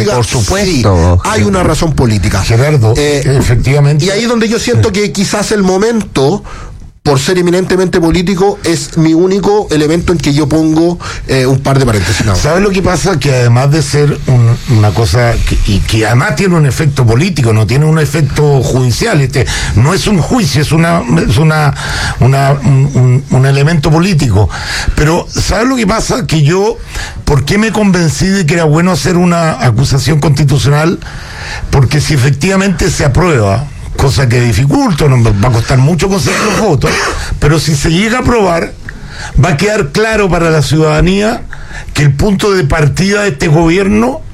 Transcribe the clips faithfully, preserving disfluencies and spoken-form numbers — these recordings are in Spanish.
política. Por supuesto. Sí, hay una razón política. Gerardo, eh, efectivamente. Y ahí es donde yo siento que quizás el momento, por ser eminentemente político, es mi único elemento en que yo pongo eh, un par de paréntesis. No. ¿Sabes lo que pasa? Que además de ser un, una cosa, que, y que además tiene un efecto político, no tiene un efecto judicial, este no es un juicio, es una es una, una un, un, un elemento político. Pero ¿sabes lo que pasa? Que yo, ¿por qué me convencí de que era bueno hacer una acusación constitucional? Porque si efectivamente se aprueba, cosa que dificulto, no va a costar mucho conseguir los votos, pero si se llega a aprobar, va a quedar claro para la ciudadanía que el punto de partida de este gobierno,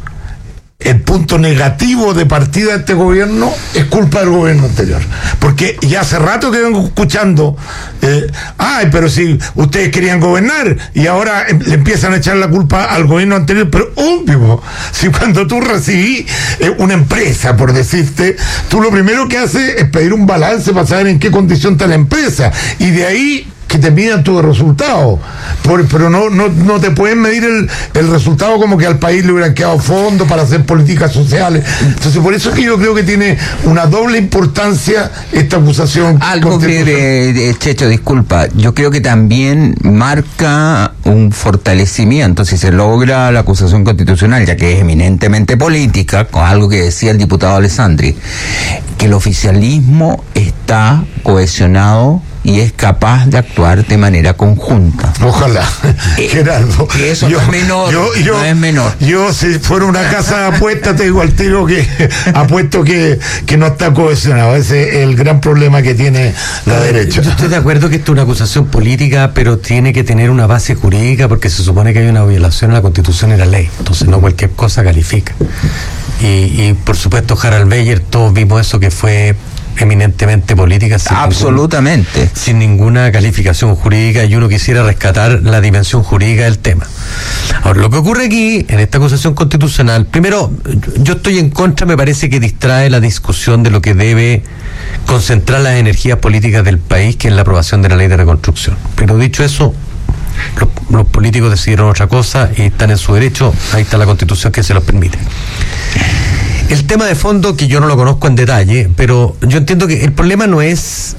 el punto negativo de partida de este gobierno, es culpa del gobierno anterior. Porque ya hace rato que vengo escuchando, eh, ay, pero si ustedes querían gobernar y ahora em, le empiezan a echar la culpa al gobierno anterior, pero obvio, si cuando tú recibís eh, una empresa, por decirte, tú lo primero que haces es pedir un balance para saber en qué condición está la empresa, y de ahí que te midan tus resultados, por, pero no, no, no te pueden medir el, el resultado como que al país le hubieran quedado fondos para hacer políticas sociales. Entonces, por eso es que yo creo que tiene una doble importancia esta acusación. Algo que, eh, Checho, disculpa, yo creo que también marca un fortalecimiento, si se logra la acusación constitucional, ya que es eminentemente política, con algo que decía el diputado Alessandri, que el oficialismo está cohesionado y es capaz de actuar de manera conjunta. Ojalá, eh, Gerardo. Que eso yo, no es menor, yo, yo, no es menor. Yo, si fuera una casa de apuestas, te digo al tiro que apuesto que, que no está cohesionado. Ese es el gran problema que tiene la derecha. Yo estoy de acuerdo que esto es una acusación política, pero tiene que tener una base jurídica, porque se supone que hay una violación a la Constitución y la ley. Entonces no cualquier cosa califica. Y, y por supuesto, Harald Beyer, todos vimos eso, que fue eminentemente política, sin absolutamente ningún, sin ninguna calificación jurídica, y uno quisiera rescatar la dimensión jurídica del tema. Ahora, lo que ocurre aquí en esta acusación constitucional, primero, yo estoy en contra, me parece que distrae la discusión de lo que debe concentrar las energías políticas del país, que es la aprobación de la ley de reconstrucción. Pero dicho eso, los, los políticos decidieron otra cosa y están en su derecho, ahí está la Constitución que se los permite. El tema de fondo, que yo no lo conozco en detalle, pero yo entiendo que el problema no es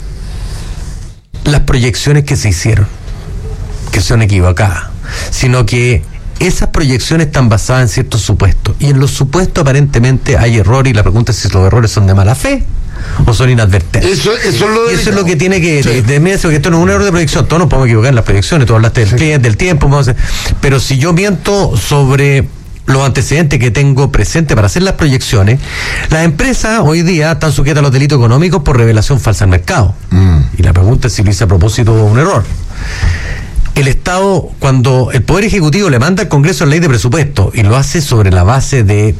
las proyecciones que se hicieron, que son equivocadas, sino que esas proyecciones están basadas en ciertos supuestos, y en los supuestos aparentemente hay errores, y la pregunta es si los errores son de mala fe o son inadvertentes. Eso, eso, es, lo y eso es lo que tiene que... Sí. De, de, de, que esto no es un error de proyección, todos nos podemos equivocar en las proyecciones, tú hablaste del, sí. del tiempo, vamos a hacer, pero si yo miento sobre los antecedentes que tengo presente para hacer las proyecciones, las empresas hoy día están sujetas a los delitos económicos por revelación falsa al mercado. Mm. Y la pregunta es si lo hice a propósito o un error. El Estado, cuando el Poder Ejecutivo le manda al Congreso la ley de presupuesto y lo hace sobre la base de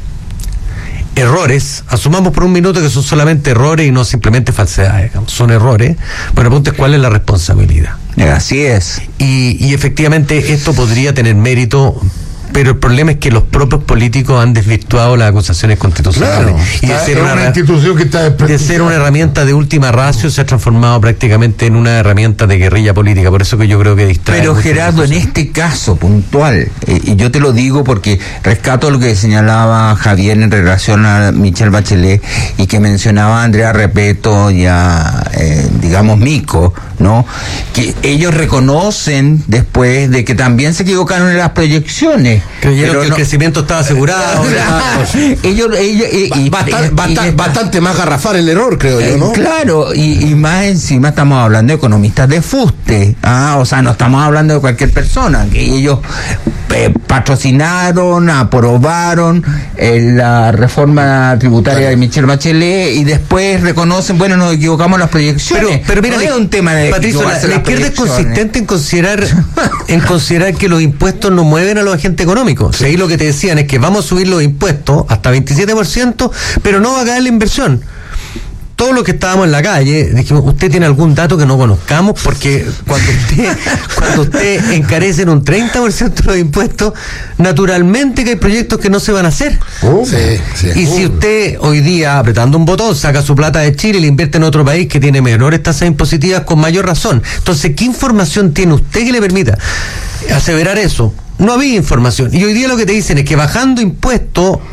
errores, asumamos por un minuto que son solamente errores y no simplemente falsedades, digamos, son errores, bueno, la pregunta es cuál es la responsabilidad. Así es. Y, y efectivamente esto podría tener mérito, pero el problema es que los propios políticos han desvirtuado las acusaciones constitucionales. Claro, y de ser una, una institución que está de ser una herramienta de última ratio se ha transformado prácticamente en una herramienta de guerrilla política. Por eso que yo creo que distrae. Pero Gerardo, en este caso puntual, eh, y yo te lo digo porque rescato lo que señalaba Javier en relación a Michelle Bachelet y que mencionaba a Andrea Repeto y a, eh, digamos, Mico, ¿no? Que ellos reconocen después de que también se equivocaron en las proyecciones. Creyeron pero que no, el crecimiento estaba asegurado. ellos, ellos y, y, bastante, y, bastante, y, bastante más garrafal el error, creo eh, yo, ¿no? Claro, y, y más encima estamos hablando de economistas de fuste, ah, o sea, no estamos hablando de cualquier persona, que ellos eh, patrocinaron, aprobaron eh, la reforma tributaria claro. de Michelle Bachelet y después reconocen, bueno, nos equivocamos en las proyecciones. Pero, pero mira, no es un tema de Patricio, la, la izquierda es consistente en considerar en considerar que los impuestos no mueven a los agentes económicos. Sí. Ahí lo que te decían es que vamos a subir los impuestos hasta veintisiete por ciento, pero no va a caer la inversión. Todos los que estábamos en la calle dijimos, ¿usted tiene algún dato que no conozcamos? Porque cuando usted cuando usted encarece en un treinta por ciento los impuestos, naturalmente que hay proyectos que no se van a hacer. Uh, sí, sí. Y uh. si usted hoy día, apretando un botón, saca su plata de Chile y la invierte en otro país que tiene menores tasas impositivas, con mayor razón. Entonces, ¿qué información tiene usted que le permita aseverar eso? No había información. Y hoy día lo que te dicen es que bajando impuestos